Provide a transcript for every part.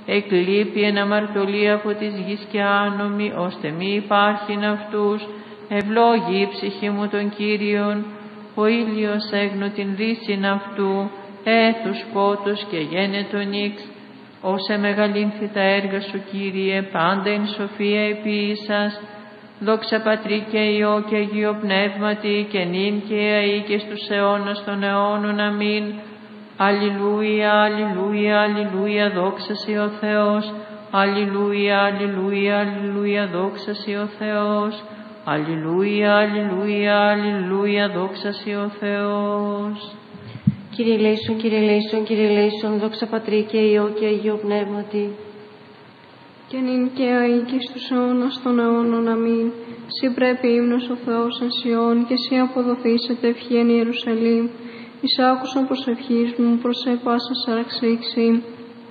εκλείπει εν αμαρτωλία από της γης και άνομη, ώστε μη υπάρχειν αυτούς. Ευλόγη η ψυχή μου τον Κύριον, ο ήλιος έγνω την δύσιν αυτού, έθους πότος και γένετον ύξ. Όσε μεγαλύνθη τα έργα σου, Κύριε, πάντα εν σοφία επίησας. Δόξα Πατρί και Υιό και Αγίο Πνεύματι, και νυν και αεί και στους αιώνας των αιώνων. Αμήν. Αλληλούια, αλληλούια, αλληλούια, δόξα σοι ο Θεός. Αλληλούια, αλληλούια, αλληλούια, δόξα σοι ο Θεός. Αλληλούια, αλληλούια, αλληλούια, δόξα σοι ο Θεός. Κύριε ελέησον, Κύριε ελέησον, Κύριε ελέησον, δόξα Πατρί και Υιό και Αγίο Πνεύματι. Και νυν και αεί και στους αιώνας των αιώνων. Αμήν. Συ πρέπει ύμνος ο Θεός εν Σιών, και Συ αποδοθήσετε ευχή εν Ιερουσαλήμ. Εις άκουσον προσευχής μου, προσέ πάσα σαραξίξη.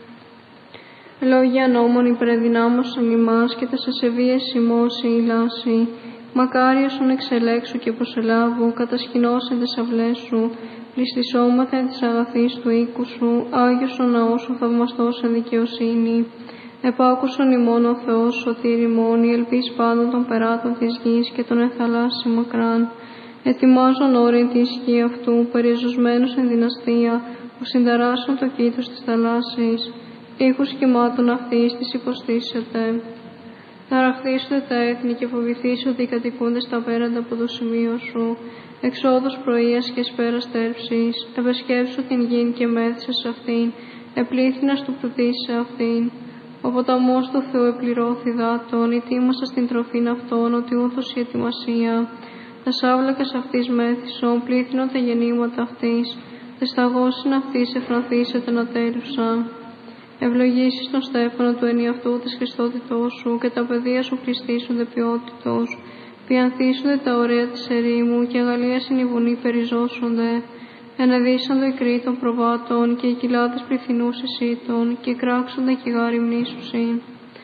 Λόγια νόμων υπερεδυνάμωσον ημάς, και τας ασεβίες ημώς η ηλάση. Μακάριος εξελέξου και προσελάβου, κατασκηνώσεν τες αυλές σου, πληστισώματα εν της αγαθής του οίκου σου, Άγιος ο ναός σου θαυμαστός εν δικαιοσύνη. Επάκουσον ημών ο Θεός σωτήρ ημών, η ελπίς πάντων των περάτων της γης και των εθαλάσσι μακράν. Ετοιμάζον όριν τη ισχύ αυτού, περιζωσμένος εν δυναστεία, που συνταράσσον το κήτος της θαλάσσης. Ήχους κυμάτων αυτής της υποστήσετε. Ταραχθήσονται τα έθνη και φοβηθήσονται οι κατοικούντες τα πέραντα από το σημείο σου. Εξόδος πρωίας και σπέρας τέρψης, επεσκέψου την γην και μέθησε σε αυτήν, επλήθυνας του πλουτίσει αυτήν. Ο ποταμός του Θεού επληρώθη δάτων, ετοίμασα στην τροφήν αυτών, ότι ούθος η ετοιμασία. Τα σάβλακας αυτής μέθησον, πλήθυνον τα γεννήματα αυτής, τες σταγώσιν αυτής εφρανθήσετε να τέλουσα. Ευλογήσεις τον στέφανο του ενιαυτού της Χριστότητός σου, και τα παιδεία σου πληστήσονται ποιότητος. Πιανθήσονται τα ωραία της ερήμου, και αγαλίασιν οι βουνοί περιζώσονται. Ενεδίσαντο οι κρύοι των προβάτων, και οι κοιλάδες πληθυνούσες ήτων, και κράξονται και γάρι μνήσουσιν.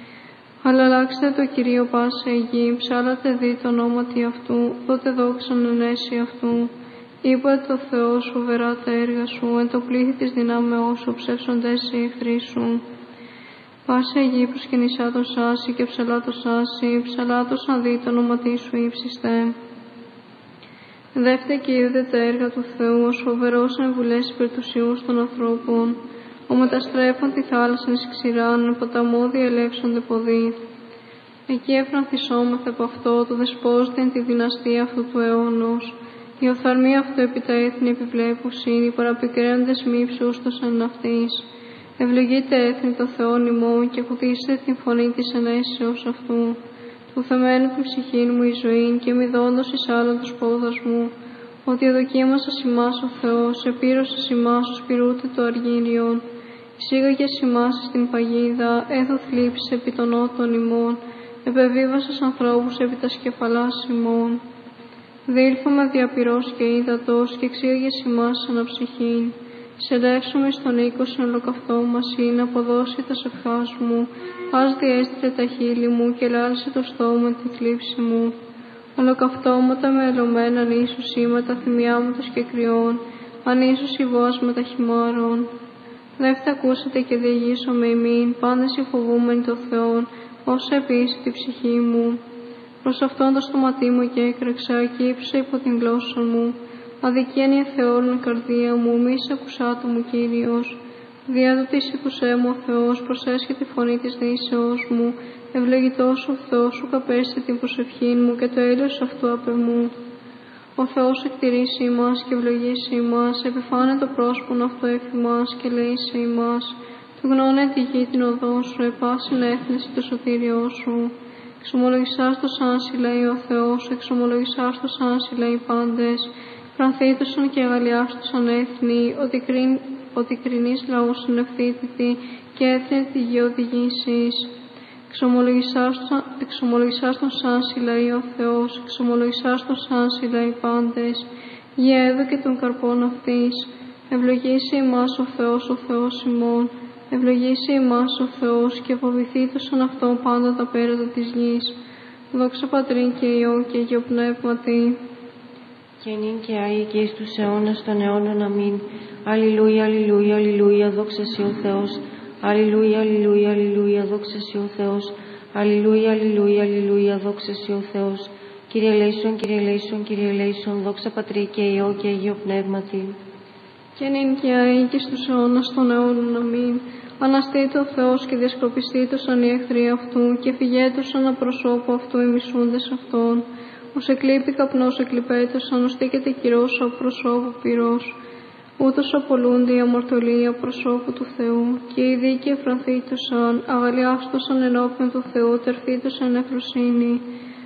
Αλλάξτε το Κυρίο πάσε η γη, ψάλατε δι το ονόματι αυτού, δότε δόξαν ενέσει αυτού. Είπα το Θεό σου φοβερά τα έργα σου, εν το πλήθη της δυνάμεώς σου, ψεύσοντες οι εχθροί σου. Πάσε η γη προσκυνησά το σάσι, και ψαλά το σάσι, ψαλά το σαν δι το ονόματι σου ύψιστε. Δεύτε και είδε τα έργα του Θεού, ως φοβερός εμβουλές υπέρ τους ιούς των ανθρώπων. Ο μεταστρέφων τη θάλασσαν εις ξηράν, ποταμό διελεύσονται ποδοί. Εκεί εφρανθισόμεθα από αυτό, το δεσπόζεται εν τη δυναστεία αυτού του αιώνος. Η οφθαλμή αυτού επί τα έθνη επιβλέπουσιν, οι παραπικραίνοντες μη ψούστοσαν αυτής. Ευλογείτε έθνη το Θεόν ημών, και ακουθήσετε την φωνή της ενέσεως αυτού. Του θεμένου την ψυχήν μου η ζωή, και μη δόντος εις άλλον τους πόδας μου. Ότι εδοκίμασας ημάς ο Θεός, επήρωσες ημάς ως πυρούτε το αργύριον. Εισήγαγες ημάς στην παγίδα, έδω θλίψης επί των ότων ημών, επεβίβασες ανθρώπους επί τα σκεφαλάς ημών. Δήλθαμε διαπυρός και ύδατος, και εξήγαγες ημάς αναψυχήν. Σελεύσουμε στον οίκο σε ολοκαυτό μας, να αποδώσει τα σευχάς μου, ας διέστρε τα χείλη μου, και λάλησε το στόμα τη θλίψη μου. Ολοκαυτώματα με ελωμένα νήσους ή με τα θυμιάματος και κρυών, ανήσους η βόας με τα χυμάρων. Δεύτε ακούσετε και διηγήσομαι ημίν, πάντες υφοβούμενοι το Θεόν, όσα επίση τη ψυχή μου. Προς αυτόν το στοματί μου και έκρεξα, και ύψα υπό την γλώσσα μου. Αδικίαν η Θεόν η καρδία μου, μη σε ακουσάτου μου Κύριος. Διάδοτης ήκουσέ μου ο Θεός, προσέσχε τη φωνή της δεήσεώς μου. Ευλογητός ο Θεός σου καπέστη την προσευχή μου, και το έλεος αυτού απ' εμού. Ο Θεός εκτηρήσει ημάς και ευλογήσει ημάς, επιφάνε το πρόσωπον αυτού εφημάς και λέει σε ημάς. Του γνώνε τη γη την οδό σου, επάσιν έθνεση το σωτήριό σου. Εξομολογησάς το σάνσι λέει ο Θεός, εξομολογησάς το σάνσι λέει πάντες. Πρανθήτωσαν και αγαλιάστωσαν έθνη, ότι κρινείς λαούς συνευθύτητη, και έθνη τη γη οδηγήσεις. Εξομολογησάς τον σάνσι λέει ο Θεός, εξομολογησάς τον σάνσι λέει πάντες. Γέδο και των καρπών αυτής. Ευλογήσει ημάς ο Θεός ημών. Ευλογήσει ημάς ο Θεός, και φοβηθήτωσαν αυτόν πάντα τα πέρατα της γης. Δόξα Πατρί και Υιό και Αγίο Πνεύματι. Και νυν και αεί και εις τους αιώνας των αιώνων. Αμήν. Αλληλούια, αλληλούια, αλληλούια, δόξα σοι ο Θεός. Αλληλούια, αλληλούια, αλληλούια. δόξα Συ ο Θεός. Αλληλούια, αλληλούια, αλληλούια, δόξα Συ ο Θεός. Κύριε ελέησον, Κύριε ελέησον, Κύριε ελέησον, δόξα Πατρί και Υιό και Αγίο Πνεύματι. Και νυν και αεί και στους αιώνας των αιώνων. Αμήν. Αναστήτω ο Θεός και διασκοπιστήτωσαν οι εχθροί αυτού και φυγέτωσαν απροσώπου αυτού οι μισούντες αυτών. Ως εκλείπει καπνός εκλειπέτωσαν, ως τίκεται κυρός απροσώπου πυρός. Ούτως απολούνται οι αμαρτωλοί απροσώπου του Θεού και οι δίκαιοι εφρανθήτωσαν, αγαλιάστωσαν ενώπιον του Θεού, τερθήτωσαν εφροσύνη.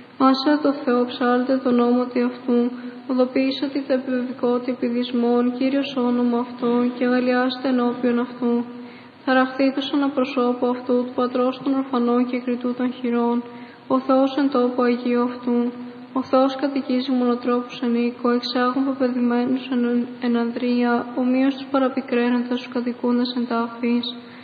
Άσα το Θεό ψάλτε τον νόμο αυτού, οδοποίησατε τα επιβεβικότη επιδισμών, Κύριος όνομα αυτό και αγαλιάστε ενώπιον αυτού. Θαραχθήτωσαν απροσώπου αυτού, του Πατρός των ορφανών και κριτού των χειρών, ο Θεός εν τόπο Αγίου αυτού. Ο Θεός κατοικίζει μονοτρόπους εν οίκο, εξάγουν παπεδημένους εν ανδρεία, ομοίως τους παραπικραίνοντας τους κατοικούντας εν τάφης.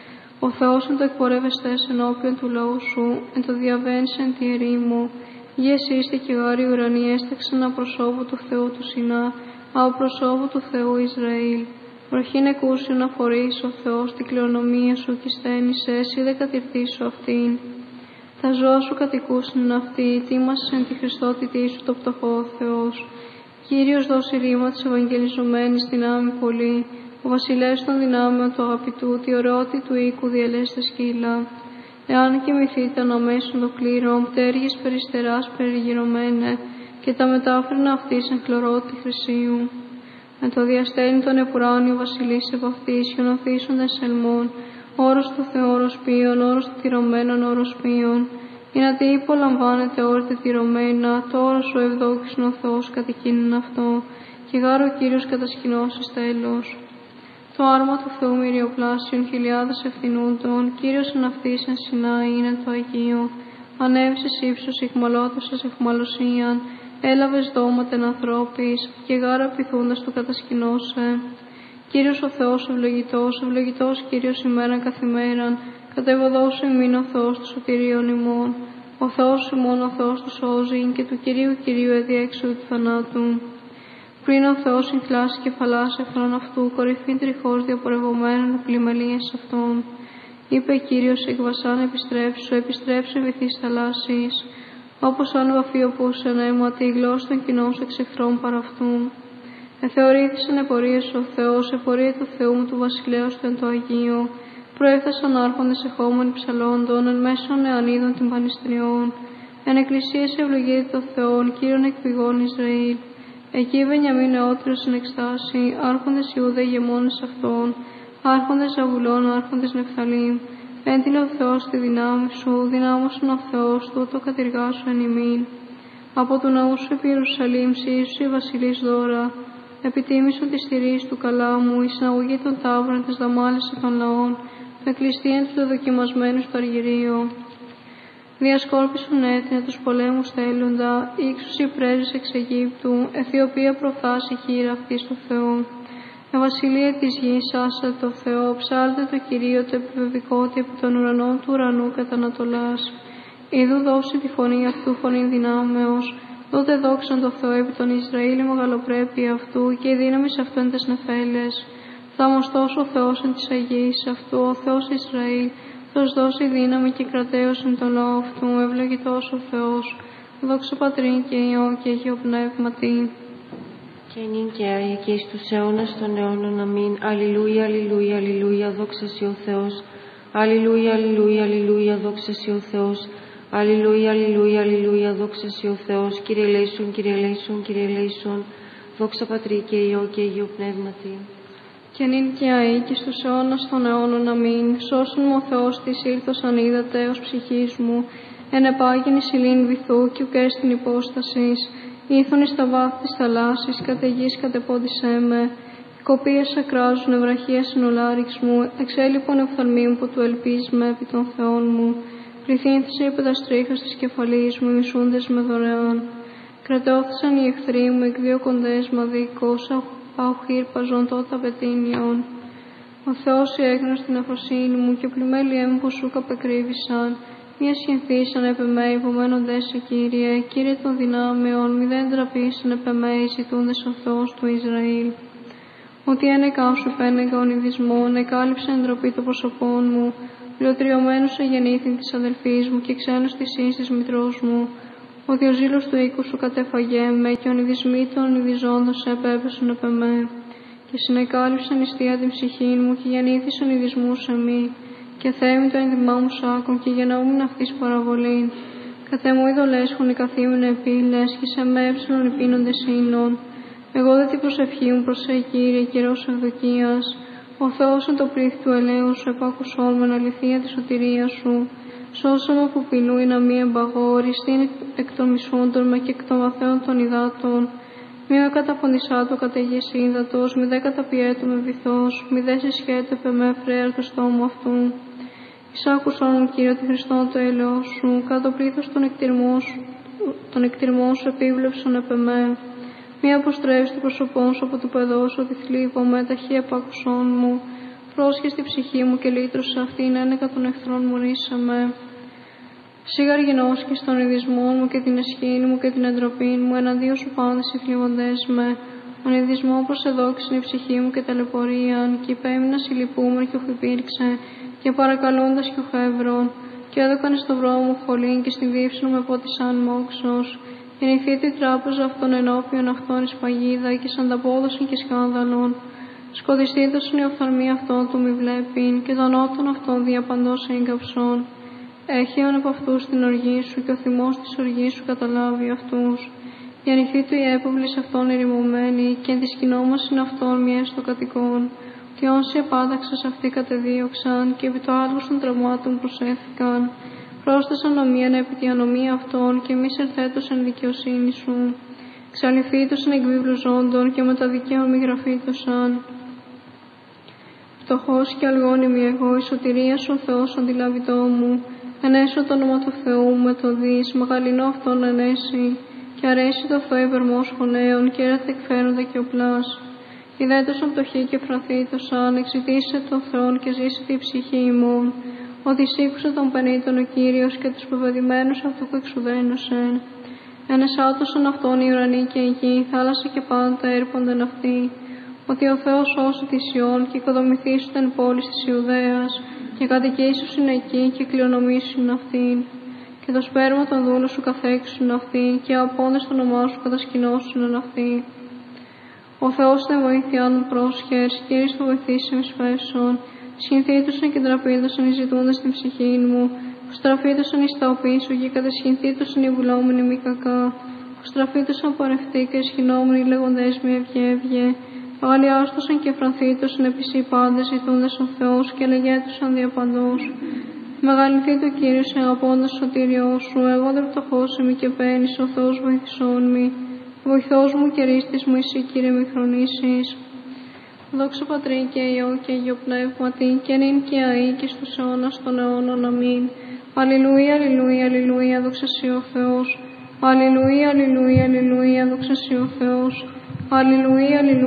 Ο Θεός εν το εκπορεύεστες ενώπιον του λαού σου, εν το διαβαίνεις εν τη ερήμου. Γη εσύστε και γάρι ουρανοί έσταξαν απροσώπου του Θεού του Σινά, απροσώπου του Θεού Ισραήλ. Βροχήν εκούσιον αφορείς ο Θεός την κληρονομία σου και στένησες, ή δε κατηρθήσου αυτήν. Τα ζώα σου κατοικούσαν αυτοί, τίμασες εν τη Χριστότητή σου το πτωχό ο Θεός. Κύριος δώσει ρήμα της ευαγγελιζομένης δυνάμει πολύ, ο βασιλεύς των δυνάμεων του αγαπητού, τη ωραιότητα του οίκου διαλέστε σκύλα. Εάν κοιμηθείτε αναμέσων το κλήρο, πτέρυγες περιστεράς περιγυρωμένε, και τα μετάφερνα αυτής εν χλωρώτη χρυσίου. Εν το διαστέλνει τον επουράνιο βασιλής επ' αυτής, χιονοθήσονται σελμών, όρος του Θεού οροσπίων, όρος του τηρωμένων οροσπίων. Για να τι υπολαμβάνετε όρτε τηρωμένα, το όρος ο ευδόξων ο Θεός κατ' εκείνον αυτό, και γάρο ο Κύριος κατασκηνώσεις τέλος. Το άρμα του Θεού μυριοπλάσιων, χιλιάδες ευθυνούντων, Κύριος εν αυτής εν Σινά είναι το Αγίο. Ανέβησες ύψος, ηχμαλώτωσας αιχμαλωσίαν, έλαβες δώματα εν ανθρώπης, και γάρα πειθούντας του κατασκηνώσε. Κύριος ο Θεός ευλογητός, ευλογητός Κύριος ημέραν καθημέραν, κατεβοδώσου ημίν ο Θεός του σωτηρίων ημών. Ο Θεός ημών ο Θεός του σώζει, και του Κυρίου εδιέξου του θανάτου. Πριν ο Θεός συγκλάσει κεφαλάς εχθρών αυτού, κορυφήν τριχώς διαπορευωμένων πλημελίες αυτών. Είπε Κύριος εκ Βασάν επιστρέψου βυθείς θαλάσσης, όπως αν βαφιοπούσεν αίματι η γλώσσα των κοινών σου εξ εχθρών παρ' αυτού. Εθεωρήθησαν επορίες ο Θεός, επορία του Θεού μου του βασιλέως του εν το Αγίο. Προέφθασαν άρχοντες εχόμενοι ψαλόντων, εν μέσων νεανίδων την πανιστριών. Εν εκκλησίες ευλογείται το Θεόν, Κύριον εκπηγών Ισραήλ. Εκεί Βενιαμίν νεότερος εν εκστάση, άρχοντες Ιούδα ηγεμόνες αυτών, άρχοντες Ζαβουλών, άρχοντες Νεφθαλήμ. Έντειλε ο Θεός τη δυνάμει σου, δυνάμωσον ο Θεός του, το κατηργάσου εν ημίν. Από του ναού σου επί Ιερουσαλήμ, σύσου η βασιλής δώρα. Επιτίμησον τη στηρής του καλά μου, η συναγωγή των τάβρων της δαμάλισσα των λαών, το εκκληστίαν του δοκιμασμένου στο αργυρίο. Διασκόρπισον έθνη τους πολέμους θέλοντα, ύξους οι πρέσβεις εξ Αιγύπτου, Αιθιοπία προφθάσει χείρα αυτής του Θεού. Βασιλεία της γης, άσα το Θεό, ψάλτε το Κυρίο το επιβεβικότη επί των ουρανών του ουρανού κατά Ανατολάς. Ιδού δώσει τη φωνή αυτού φωνή δυνάμεως, τότε δόξαν το Θεό επί των Ισραήλ η μεγαλοπρέπεια αυτού και η δύναμη σε αυτού εν τες νεφέλες. Θαμωστός ο Θεός εν της Αγίας αυτού, ο Θεός Ισραήλ, Θεός δώσει δύναμη και κρατέως τον λαό αυτού, ευλογητός ο Θεός, δόξα Πατρί και Υιό και Αγίο Πνεύματι. Και νυν και αεί και εις τους αιώνας των αιώνων. Αμήν. Αλληλούια, αλληλούια, αλληλούια, δόξα Συ ο Θεός. Αλληλούια, αλληλούια, αλληλούια, δόξα Συ ο Θεός. Αλληλούια, αλληλούια, αλληλούια, δόξα Συ ο Θεός. Κύριε ελέησον, Κύριε ελέησον, Κύριε ελέησον, δόξα Πατρί και Υιό και Αγίο Πνεύματι. Και νυν και αεί και στους αιώνας των αιώνων. Αμήν. Σώσον μου ο Θεός της ήλθος αν είδατε ως ψυχής μου, εν επάγγιν εισιλήν βυθού και ουκ στην υπόστασης. Ήθον εις τα βάθη της θαλάσσης, κατ' γης κατεπόδησέ με. Κοπίες ακράζουν, ευραχίες συνολάριξ μου, εξέλιπον οφθαλμοί μου που του ελπίζουμε επί των Θεών μου. Πληθύνθησε η πεδαστρίχας της κεφαλής μου, οι μισούντες με δωρεάν. Κρατώθησαν οι εχθροί μου εκ δύο κοντές μαδίκος, αοχήρ παζών τότε πετήνιον. Ο Θεός η έγνος την αφροσύνη μου και πλημέλιέ μου που σου καπεκρύβησαν. Μη ασχυνθήσαν επ' εμέ, υπομένοντες σε Κύριε, Κύριε των δυνάμεων, μη δεν τραπήσαν επ' εμέ, ζητούντες ο Θεός του Ισραήλ. Ότι ένεκά σου πένεγα ονειδισμόν, εκάλυψε εντροπή το πρόσωπόν μου, Λιωτριωμένος εγεννήθην της αδελφής μου και ξένος της ίης της μητρός μου. Ότι ο ζήλος του οίκου σου κατέφαγέ με και ονειδισμοί των ονειδιζόντων σε επέπεσον επ' εμέ. Και συνεκάλυψαν νηστεία την ψυχή μου και γεννήθησαν ονειδισμούς σε μη. Και θέμη το ένδυμά μου σάκων και γεννόμουν αυτής παραβολήν. Κατ' εμού ειδολέσχουν οι καθήμουν επίλες και σε με έψιλον επίνοντες ίνων. Εγώ δε την προσευχή μου προς σε Κύριε καιρός ευδοκίας. Ο Θεός εν το πλήθη του ελέου σου επάκουσόν με αληθεία τη σωτηρία σου. Σώσε με από πεινού ή να μη εμπαγώ, οριστήν εκ των μισούντων με και εκ των βαθέων των υδάτων. Μη με καταπονησάτω κατά γης ύδατος, μη δε καταπιέτω με βυθός, μη δε συσχέτω επ' εμέ φρέαρ το στόμα αυτού. Εισάκουσον, Κύριε, ότι Χριστόν το έλεος σου, κατά το πλήθος των εκτιρμών σου επίβλεψον επ' εμέ. Μη αποστρέψει το πρόσωπό σου από το παιδό σου, ότι θλίβομαι, ταχύ επάκουσόν μου. Πρόσχε στη ψυχή μου και λύτρωσε αυτήν, ένεκα των εχθρών μου ρίσαμε. Σίγαρ γεννώσκεις των ειδισμών μου και την εσχήνη μου και την εντροπή μου, εναντίον σου πάντες οι θλίβοντές με. Τον ειδισμό προσεδόξην η ψυχή μου και ταλαιπωρίαν, και υπέμεινα συλληπούμεν και οχυπήρξε, και παρακαλώντας και οχεύρων, και έδωκαν στον δρόμο μου χολήν και στην δίψη με πότισαν μόξος. Γεννηθείτε η τράπεζα αυτών ενώπιον αυτών εις παγίδα και σαν ταπόδοσιν και σκάνδαλον. Σκοτιστήτωσιν η οφθαλμή αυτών του μη βλέπειν και των νότων αυτών διαπαντός έγκαψον. Έχιον από αυτούς την οργή σου και ο θυμός της οργής σου καταλάβει αυτούς. Γεννηθείτε η έπαυλης αυτών ερημωμένη και εν τη σκηνόμασιν αυτών μη έστω κατοικών. Και όσοι επάταξας αυτοί κατεδίωξαν και επί το άλγος των τραυμάτων προσέφηκαν. Πρόσθεσαν ομοίαν επί τη ανομία αυτών και μη σερθέτως εν δικαιοσύνη σου. Ξαλειφθήτως εν εκβίβλου ζώντων και με τα δικαίων μη γραφήτωσαν. Φτωχός και αλγόνιμη εγώ, η σωτηρία σου ο Θεός αντιλαβητό μου. Ενέσω το όνομα του Θεού με το δις, μεγαλυνό αυτόν ενέσει. Και αρέσει το Θεό υπερμός φωνέων και έρατε εκφέροντα και οπλάς. Ιδέτωσαν πτωχοί και φραθήτωσαν, εξητήσε τον Θεόν και ζήσε τη ψυχή ημών. Ότι σήκουσε τον πενήτων ο Κύριος και τους πεπαιδημένους αυτού που εξουδένωσεν. Ενεσάτωσαν αυτόν οι ουρανοί και η γη, θάλασσα και πάντα έρποντεν αυτοί. Ότι ο Θεός σώσει τη Σιών και οικοδομηθήσου την πόλη της Ιουδαίας και κατοικήσουσιν εκεί και κληρονομήσουν αυτήν. Και το σπέρμα των δούλων σου καθέξουν αυτήν και απόντες το όνομά σου κατασκηνώσουν αυτοί. Ο Θεός δε βοήθειά μου πρόσχερς, Κύριος το βοηθήσει με σφέσον. Σχηνθήτωσαν και τραπείδωσαν οι ζητούντες την ψυχή μου. Στραφήτωσαν εις τα οπί σου και κατασχηνθήτωσαν οι βουλόμενοι μη κακά. Στραφήτωσαν πορευτοί και ισχυνόμενοι λέγοντες μη ευγεύγε. Αγαλιάστωσαν και φρανθήτωσαν επισή πάντες ζητούντες ο Θεός και λεγέτωσαν διαπαντός. Μεγαλυνθεί το Κύριο σε αγαπώντας σωτήριό σου. Εγώ δε πτωχός είμαι και παίρνεις, ο Θεός βοηθησόν μη. Βοηθός μου και ρίστης μου εσύ, Κύριε, μη χρονίσεις. Δόξα Πατρί και Υιό και Αγίο Πνεύματι, και νυν και αεί και στους αιώνας των αιώνων. Αμήν. Αλληλούια, αλληλούια, αλληλούια, δόξα σοι ο Θεός. Αλληλούια, αλληλούια, αλληλούια, δόξα σοι ο Θεός. Αλληλούια, αλληλούια.